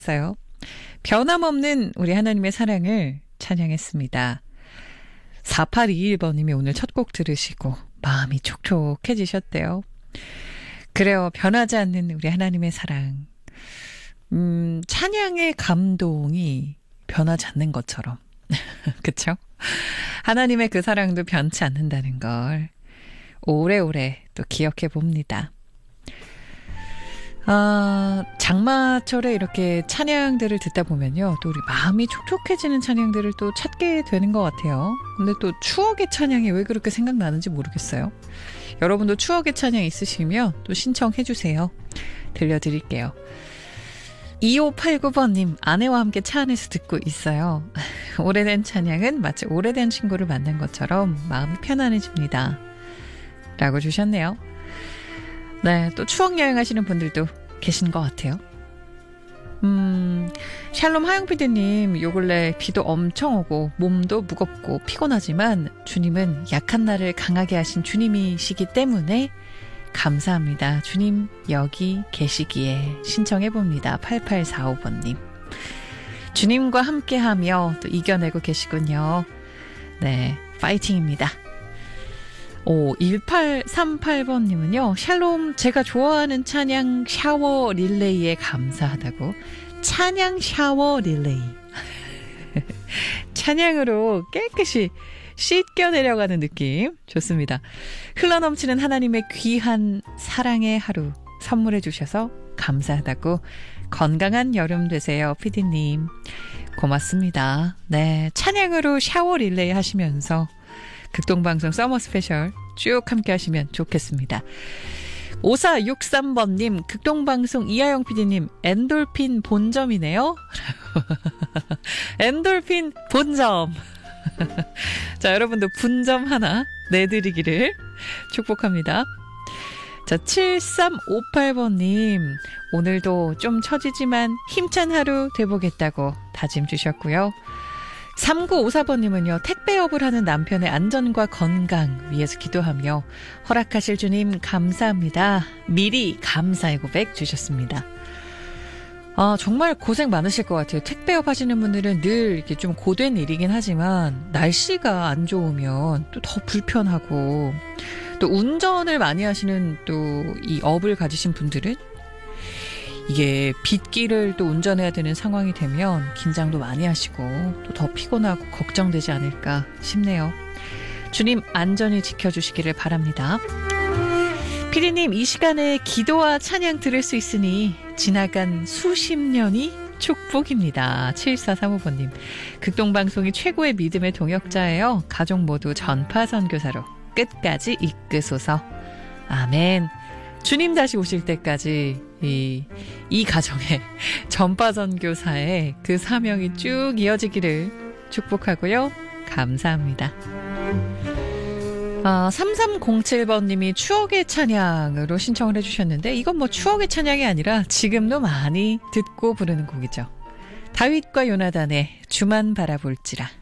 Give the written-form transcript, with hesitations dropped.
있어요. 변함없는 우리 하나님의 사랑을 찬양했습니다. 4821번님이 오늘 첫 곡 들으시고 마음이 촉촉해지셨대요. 그래요. 변하지 않는 우리 하나님의 사랑. 찬양의 감동이 변하지 않는 것처럼. 그쵸? 하나님의 그 사랑도 변치 않는다는 걸 오래오래 또 기억해 봅니다. 장마철에 이렇게 찬양들을 듣다 보면요. 또 우리 마음이 촉촉해지는 찬양들을 또 찾게 되는 것 같아요. 근데 또 추억의 찬양이 왜 그렇게 생각나는지 모르겠어요. 여러분도 추억의 찬양 있으시면 또 신청해 주세요. 들려드릴게요. 2589번님, 아내와 함께 차 안에서 듣고 있어요. 오래된 찬양은 마치 오래된 친구를 만난 것처럼 마음이 편안해집니다. 라고 주셨네요. 네, 또 추억 여행하시는 분들도 계신 것 같아요. 샬롬 하영 PD님, 요 근래 비도 엄청 오고 몸도 무겁고 피곤하지만 주님은 약한 나를 강하게 하신 주님이시기 때문에 감사합니다. 주님 여기 계시기에 신청해봅니다. 8845번님. 주님과 함께하며 또 이겨내고 계시군요. 네, 파이팅입니다. 1838번님은요. 샬롬, 제가 좋아하는 찬양 샤워 릴레이에 감사하다고. 찬양 샤워 릴레이. 찬양으로 깨끗이 씻겨 내려가는 느낌 좋습니다. 흘러넘치는 하나님의 귀한 사랑의 하루 선물해 주셔서 감사하다고. 건강한 여름 되세요, 피디님. 고맙습니다. 네, 찬양으로 샤워 릴레이 하시면서 극동방송 서머 스페셜 쭉 함께 하시면 좋겠습니다. 5463번님, 극동방송 이하영 PD님, 엔돌핀 본점이네요. 엔돌핀 본점. 자, 여러분도 분점 하나 내드리기를 축복합니다. 자, 7358번님, 오늘도 좀 처지지만 힘찬 하루 돼보겠다고 다짐 주셨고요. 3954번님은요. 택배업을 하는 남편의 안전과 건강 위해서 기도하며 허락하실 주님 감사합니다. 미리 감사의 고백 주셨습니다. 정말 고생 많으실 것 같아요. 택배업 하시는 분들은 늘 이렇게 좀 고된 일이긴 하지만 날씨가 안 좋으면 또 더 불편하고, 또 운전을 많이 하시는 또 이 업을 가지신 분들은 이게 빗길을 또 운전해야 되는 상황이 되면 긴장도 많이 하시고 또 더 피곤하고 걱정되지 않을까 싶네요. 주님 안전히 지켜주시기를 바랍니다. 피디님, 이 시간에 기도와 찬양 들을 수 있으니 지나간 수십 년이 축복입니다. 7435번님, 극동방송이 최고의 믿음의 동역자예요. 가족 모두 전파 선교사로 끝까지 이끄소서. 아멘. 주님 다시 오실 때까지 이 가정의 전파 선교사의 그 사명이 쭉 이어지기를 축복하고요. 감사합니다. 3307번님이 추억의 찬양으로 신청을 해주셨는데, 이건 뭐 추억의 찬양이 아니라 지금도 많이 듣고 부르는 곡이죠. 다윗과 요나단의 주만 바라볼지라.